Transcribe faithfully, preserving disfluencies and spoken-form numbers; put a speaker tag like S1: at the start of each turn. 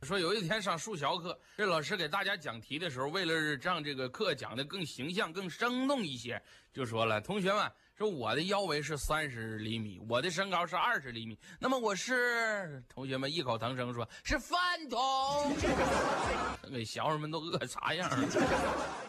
S1: 说有一天上数学课，这老师给大家讲题的时候，为了让这个课讲得更形象、更生动一些，就说了：同学们，说我的腰围是三十厘米，我的身高是二十厘米，那么我是……同学们异口同声说：是饭桶。给小伙们都饿啥样了？